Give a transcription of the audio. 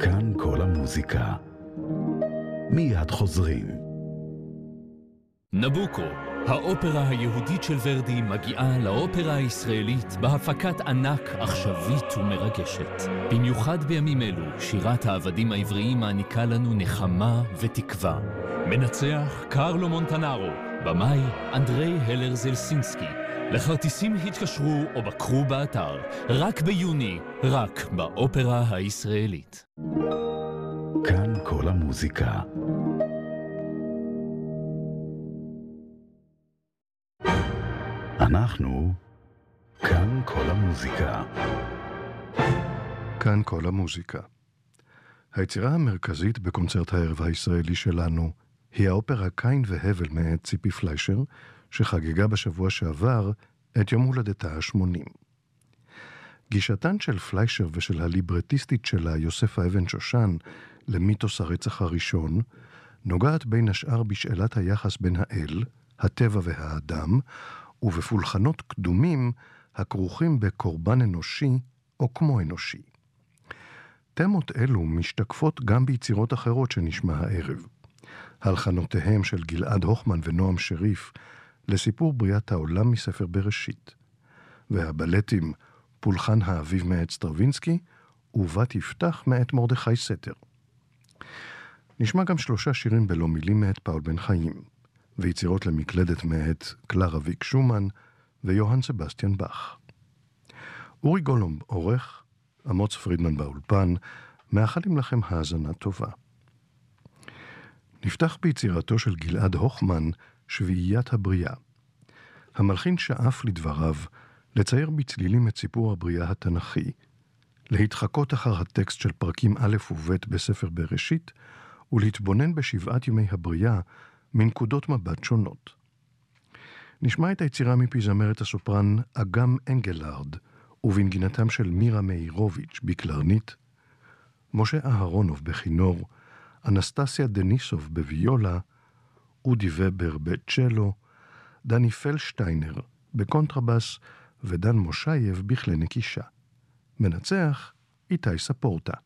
כאן כל המוזיקה. מיד חוזרים. נבוקו, האופרה היהודית של ורדי מגיעה לאופרה הישראלית בהפקת ענק עכשווית ומרגשת. במיוחד בימים אלו, שירת העבדים העבריים מעניקה לנו נחמה ותקווה. מנצח קרלו מונטנארו, במאי אנדרי הלר זלסינסקי. לכרטיסים התקשרו או בקרו באתר, רק ביוני, רק באופרה הישראלית. כאן כל המוזיקה. אנחנו כאן כל המוזיקה. כאן כל המוזיקה. היצירה המרכזית בקונצרט הערב הישראלי שלנו היא האופרה קין והבל מאת ציפי פליישר, שחגגה בשבוע שעבר את יום הולדתה ה-80. גישתן של פליישר ושל הליברטיסטית שלה יוספה אבן שושן למיתוס הרצח הראשון נוגעת בין השאר בשאלת היחס בין האל, הטבע והאדם, ובפולחנות קדומים הכרוכים בקורבן אנושי או כמו אנושי. תמות אלו משתקפות גם ביצירות אחרות שנשמע הערב. הלחנותיהם של גלעד הוכמן ונועם שריף לסיפור בריאת העולם מספר בראשית, והבלטים פולחן האביב מאת סטרווינסקי ובת יפתח מאת מרדכי סתר. נשמע גם 3 שירים בלא מילים מאת פאול בן חיים, ויצירות למקלדת מאת קלרה ויק שומן ויוהן סבסטיאן באך. אורי גולומב עורך, אמוץ פרידמן באולפן, מאחלים לכם האזנה טובה. נפתח ביצירתו של גלעד הוכמן, שביעיית הבריאה. המלחין שאף לדבריו לצייר בצלילים את סיפור הבריאה התנ"כי, להתחקות אחר הטקסט של פרקים א' וב' בספר בראשית, ולהתבונן בשבעת ימי הבריאה מנקודות מבט שונות. נשמע את היצירה מפי זמרת הסופרן אגם אנגלרד, ובנגינתם של מירה מאירוביץ' בקלרנית, משה אהרונוב בכינור, אנסטסיה דניסוב בוויולה, אודי ובר בצ'לו, דני פלשטיינר בקונטרבס ודן מושייב בכלי נקישה. מנצח איתי ספורטה.